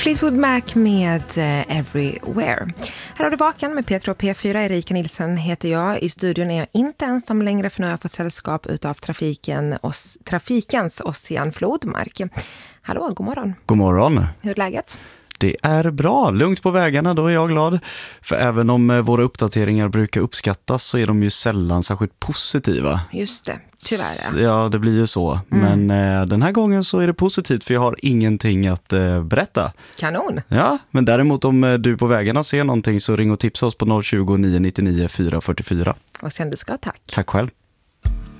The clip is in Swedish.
Fleetwood Mac med Everywhere. Här har du Vaken med Petra och P4. Erika Nilsson heter jag. I studion är jag inte ensam längre, för nu har jag fått sällskap utav trafikens Ossian Flodmark. Hallå, god morgon. God morgon. Hur är läget? Det är bra, lugnt på vägarna, då är jag glad. För även om våra uppdateringar brukar uppskattas så är de ju sällan särskilt positiva. Just det, tyvärr. Ja, det blir ju så. Men den här gången så är det positivt, för jag har ingenting att berätta. Kanon. Ja, men däremot om du på vägarna ser någonting så ring och tipsa oss på 020 999 444. Och sen du ska tack. Tack själv.